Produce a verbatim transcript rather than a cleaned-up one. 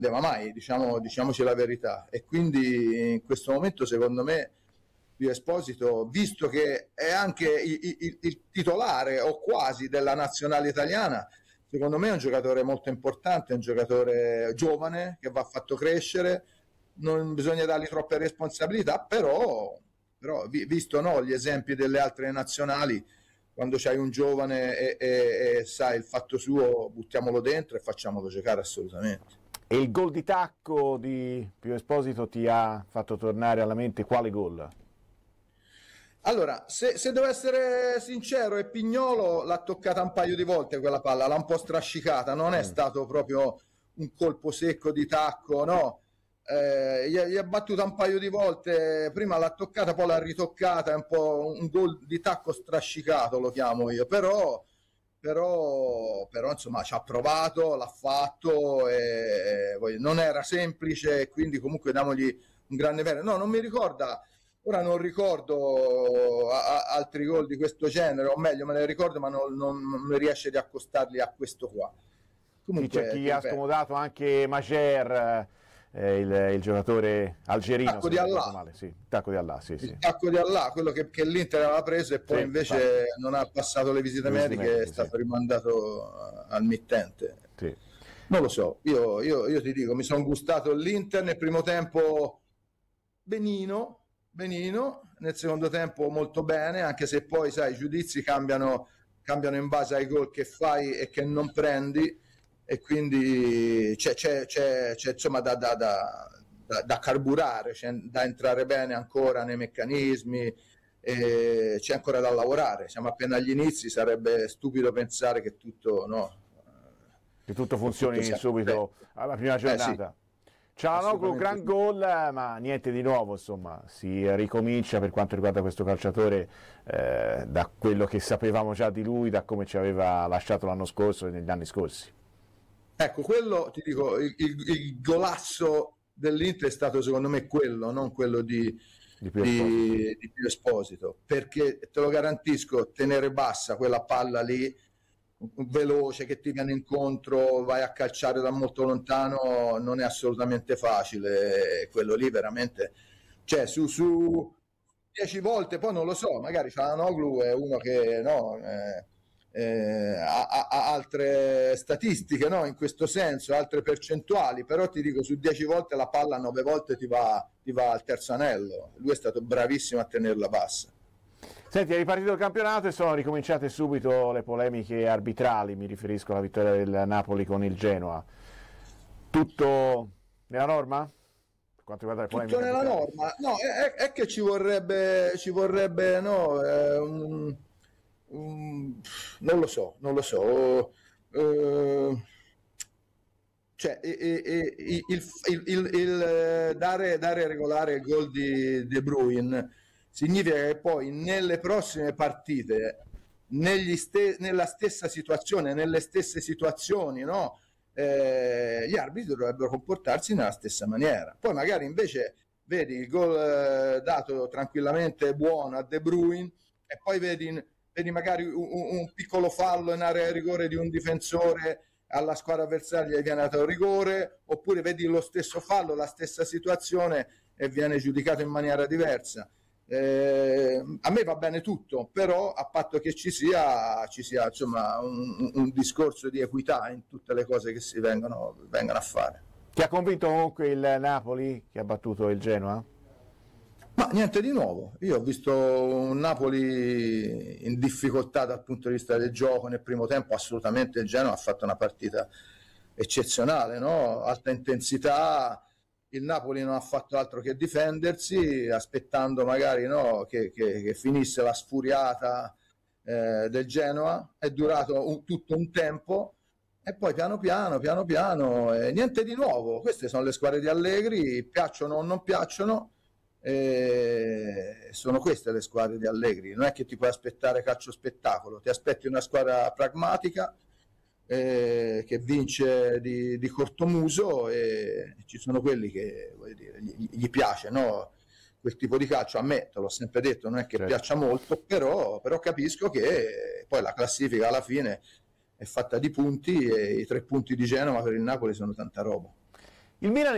prendeva mai, diciamo, diciamoci la verità, e quindi in questo momento secondo me Pio Esposito, visto che è anche il, il, il titolare o quasi della nazionale italiana, secondo me è un giocatore molto importante, è un giocatore giovane che va fatto crescere, non bisogna dargli troppe responsabilità, però, però visto no, gli esempi delle altre nazionali, quando c'hai un giovane e, e, e sai il fatto suo, buttiamolo dentro e facciamolo giocare assolutamente. E il gol di tacco di Pio Esposito ti ha fatto tornare alla mente quale gol? Allora, se, se devo essere sincero, e Pignolo l'ha toccata un paio di volte quella palla, l'ha un po' strascicata, non è mm. stato proprio un colpo secco di tacco, no, eh, gli, gli è battuta un paio di volte, prima l'ha toccata, poi l'ha ritoccata, è un po' un gol di tacco strascicato, lo chiamo io, però, però, però insomma ci ha provato, l'ha fatto, e, e, non era semplice, quindi comunque diamogli un grande merito. No, non mi ricorda... Ora non ricordo a, a, altri gol di questo genere, o meglio me ne ricordo, ma non, non, non riesce di accostarli a questo qua. Comunque, c'è chi ha scomodato anche Majer, eh, il, il giocatore algerino. Tacco di Allah. Male. Sì, tacco di Allah, sì, il sì. tacco di Allah, quello che, che l'Inter aveva preso e poi sì, invece infatti. non ha passato le visite, le visite mediche, mediche, è stato sì. rimandato al mittente. Sì. Non lo so, io, io, io ti dico, mi sono gustato l'Inter nel primo tempo benino, benino, nel secondo tempo molto bene, anche se poi sai i giudizi cambiano, cambiano in base ai gol che fai e che non prendi, e quindi c'è, c'è, c'è, c'è insomma da, da, da, da, da carburare, c'è da entrare bene ancora nei meccanismi, e c'è ancora da lavorare, siamo appena agli inizi, sarebbe stupido pensare che tutto, no, che tutto funzioni tutto subito alla prima giornata. Eh, sì. Cialanoglu, gran gol, ma niente di nuovo, insomma, si ricomincia per quanto riguarda questo calciatore eh, da quello che sapevamo già di lui, da come ci aveva lasciato l'anno scorso e negli anni scorsi. Ecco, quello, ti dico, il, il, il golasso dell'Inter è stato secondo me quello, non quello di, di, Pio di, di Pio Esposito, perché te lo garantisco, tenere bassa quella palla lì, veloce che ti viene incontro, vai a calciare da molto lontano, non è assolutamente facile, quello lì veramente, cioè su, su dieci volte, poi non lo so, magari Cialanoglu è uno che no, eh, eh, ha, ha altre statistiche, no, in questo senso, altre percentuali, però ti dico su dieci volte la palla nove volte ti va, ti va al terzo anello, lui è stato bravissimo a tenerla bassa. Senti, è ripartito il campionato e sono ricominciate subito le polemiche arbitrali, mi riferisco alla vittoria del Napoli con il Genoa. Tutto nella norma? Per quanto riguarda le polemiche Tutto nella arbitrali? Norma? No, è, è che ci vorrebbe, ci vorrebbe no, eh, un, un, non lo so, non lo so. Eh, cioè, e, e, il, il, il, il dare, dare regolare il gol di De Bruyne significa che poi nelle prossime partite, negli ste- nella stessa situazione, nelle stesse situazioni, no? eh, gli arbitri dovrebbero comportarsi nella stessa maniera. Poi magari invece vedi il gol eh, dato tranquillamente buono a De Bruyne e poi vedi, vedi magari un, un piccolo fallo in area di rigore di un difensore, alla squadra avversaria gli viene dato rigore, oppure vedi lo stesso fallo, la stessa situazione e viene giudicato in maniera diversa. Eh, a me va bene tutto, però a patto che ci sia, ci sia insomma un, un discorso di equità in tutte le cose che si vengono, vengono a fare. Ti ha convinto comunque il Napoli che ha battuto il Genoa? Ma niente di nuovo, io ho visto un Napoli in difficoltà dal punto di vista del gioco nel primo tempo, assolutamente il Genoa ha fatto una partita eccezionale, no? Alta intensità. Il Napoli non ha fatto altro che difendersi, aspettando magari no, che, che, che finisse la sfuriata eh, del Genoa. È durato un, tutto un tempo e poi piano piano, piano piano, eh, niente di nuovo. Queste sono le squadre di Allegri, piacciono o non piacciono, eh, sono queste le squadre di Allegri. Non è che ti puoi aspettare calcio spettacolo, ti aspetti una squadra pragmatica, Eh, che vince di, di cortomuso, e ci sono quelli che voglio dire, gli, gli piace no? Quel tipo di calcio. A me, te l'ho sempre detto, non è che certo. piaccia molto, però, però capisco che poi la classifica alla fine è fatta di punti e i tre punti di Genova per il Napoli sono tanta roba. Il Milan